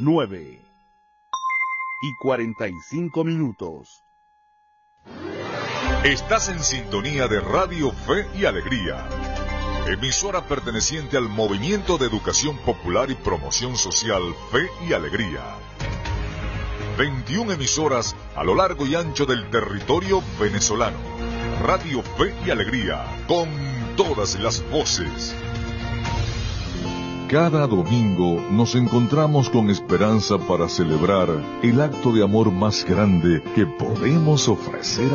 9:45. Estás en sintonía de Radio Fe y Alegría, emisora perteneciente al Movimiento de Educación Popular y Promoción Social Fe y Alegría. 21 emisoras a lo largo y ancho del territorio venezolano. Radio Fe y Alegría, con todas las voces. Cada domingo nos encontramos con esperanza para celebrar el acto de amor más grande que podemos ofrecer